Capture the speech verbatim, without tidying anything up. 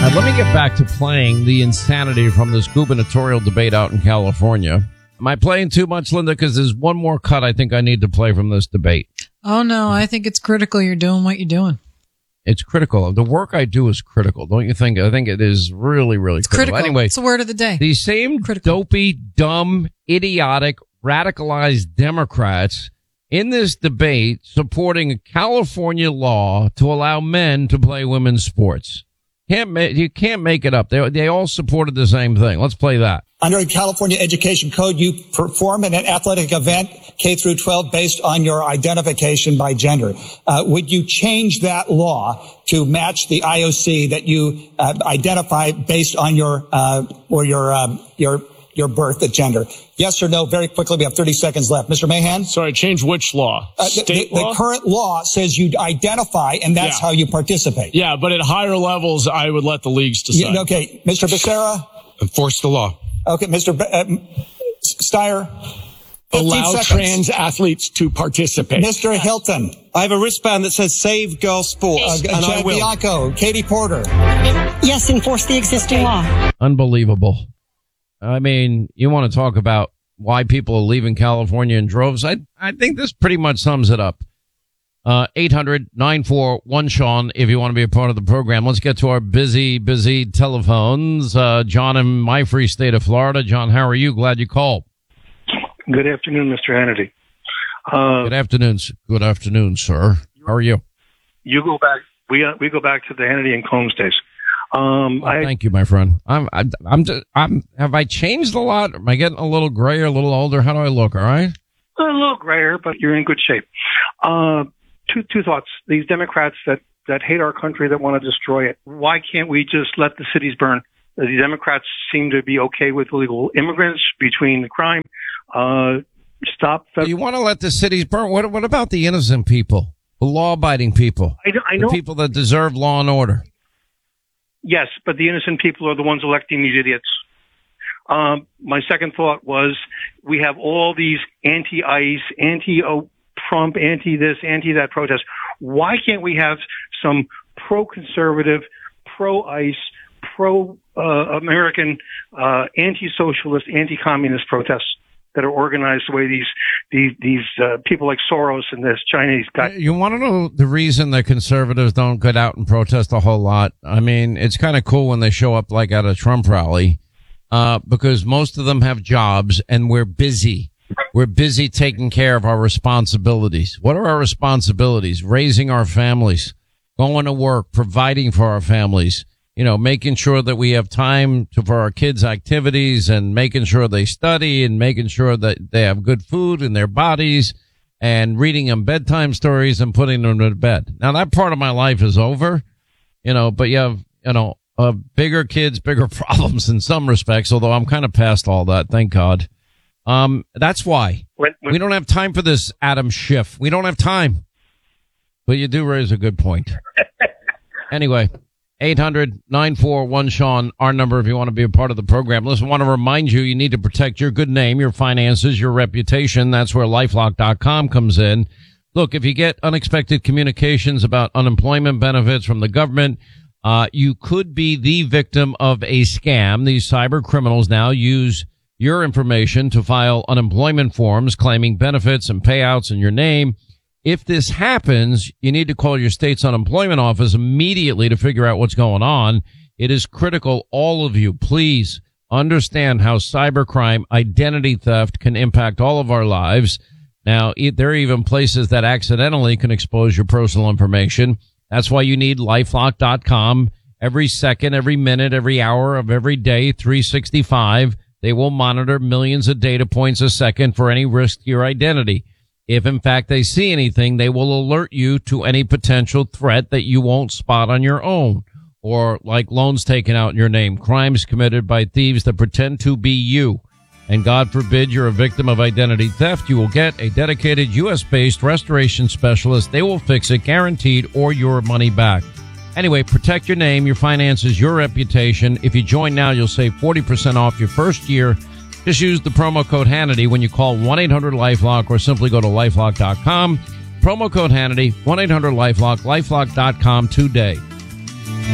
Uh, let me get back to playing the insanity from this gubernatorial debate out in California. Am I playing too much, Linda? Because there's one more cut I think I need to play from this debate. Oh, no, I think it's critical you're doing what you're doing. It's critical. The work I do is critical, don't you think? I think it is really, really it's critical. critical. Anyway, it's the word of the day. These same critical. Dopey, dumb, idiotic, radicalized Democrats in this debate supporting a California law to allow men to play women's sports. Can't ma- you can't make it up. They they all supported the same thing. Let's play that. Under the California Education Code, you perform in an athletic event, K through twelve, based on your identification by gender. Uh, would you change that law to match the I O C that you uh, identify based on your uh, or your um, your your birth at gender? Yes or no? Very quickly, we have thirty seconds left. Mister Mahan? Sorry, change which law? Uh, State the, the, law? the current law says you identify, and that's Yeah. how you participate. Yeah, but at higher levels, I would let the leagues decide. You, okay, Mister Becerra? Enforce the law. Okay, Mister B- uh, Steyer? Allow seconds. trans athletes to participate. Mister Hilton? I have a wristband that says Save Girl Sports, Uh, and I Chad will. Bianco? Katie Porter? Yes, enforce the existing law. Unbelievable. I mean, you want to talk about why people are leaving California in droves? I I think this pretty much sums it up. Uh, eight hundred nine four one Sean, if you want to be a part of the program. Let's get to our busy, busy telephones. Uh, John in my free state of Florida. John, how are you? Glad you called. Good afternoon, Mister Hannity. Uh, Good afternoon. s- Good afternoon, sir. How are you? you go back. We uh, we go back to the Hannity and Combs days. Um, Oh, I, thank you, my friend. I'm, I'm, I'm, just, I'm, have I changed a lot? Am I getting a little grayer, a little older? How do I look? All right. a little grayer, but you're in good shape. Uh, two two thoughts. These Democrats that that hate our country, that want to destroy it. Why can't we just let the cities burn? The Democrats seem to be okay with illegal immigrants between the crime. Uh, stop. Do you want to let the cities burn? What, what about the innocent people, the law-abiding people, I, I know. the people that deserve law and order? Yes, but the innocent people are the ones electing these idiots. Um, my second thought was we have all these anti-ICE, anti-Trump, anti-this, anti-that protests. Why can't we have some pro-conservative, pro-ICE, pro-American, uh, anti-socialist, anti-communist protests that are organized the way these these these uh, people like Soros and this Chinese guy? You want to know the reason the conservatives don't get out and protest a whole lot? I mean, it's kind of cool when they show up like at a Trump rally, uh, because most of them have jobs and we're busy. We're busy taking care of our responsibilities. What are our responsibilities? Raising our families, going to work, providing for our families, you know, making sure that we have time to, for our kids' activities and making sure they study and making sure that they have good food in their bodies and reading them bedtime stories and putting them to bed. Now, that part of my life is over, you know, but you have, you know, uh, bigger kids, bigger problems in some respects, although I'm kind of past all that, thank God. Um, that's why When, when, we don't have time for this Adam Schiff. We don't have time, but you do raise a good point. Anyway, eight hundred nine four one Sean, our number if you want to be a part of the program. Listen, I want to remind you, you need to protect your good name, your finances, your reputation. That's where LifeLock dot com comes in. Look, if you get unexpected communications about unemployment benefits from the government, uh, you could be the victim of a scam. These cyber criminals now use your information to file unemployment forms claiming benefits and payouts in your name. If this happens, you need to call your state's unemployment office immediately to figure out what's going on. It is critical. All of you, please understand how cybercrime, identity theft can impact all of our lives. Now, there are even places that accidentally can expose your personal information. That's why you need LifeLock dot com. Every second, every minute, every hour of every day, three sixty-five, they will monitor millions of data points a second for any risk to your identity. If, in fact, they see anything, they will alert you to any potential threat that you won't spot on your own. Or like loans taken out in your name, crimes committed by thieves that pretend to be you. And God forbid you're a victim of identity theft, you will get a dedicated U S-based restoration specialist. They will fix it, guaranteed, or your money back. Anyway, protect your name, your finances, your reputation. If you join now, you'll save forty percent off your first year. Just use the promo code Hannity when you call one eight hundred LifeLock or simply go to LifeLock dot com. Promo code Hannity, one eight hundred LifeLock, LifeLock dot com today.